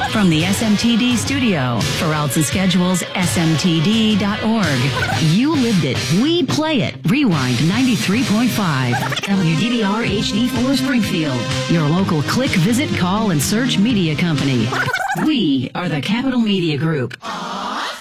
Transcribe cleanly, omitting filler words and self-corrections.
From the SMTD studio, for routes and schedules, smtd.org. You lived it. We play it. Rewind 93.5. WDBR HD4 Springfield. Your local click, visit, call, and search media company. We are the Capital Media Group.